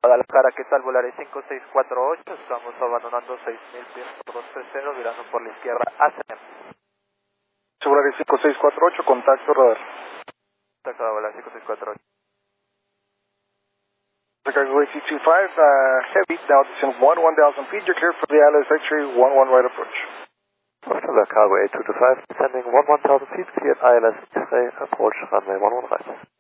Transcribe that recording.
Guadalajara, ¿qué tal? Volaris 5648, estamos abandonando 6000 pies por 230, virando por la izquierda, ACM. Volaris 5648, contacto radar. Contacto a Volaris 5648. Chicago AC25, heavy, now descend 1000 feet, you're clear for the ILS X-ray 11 right approach. Cargo A225, descending 1000 feet, cleared ILS X-ray, approach runway 11 right.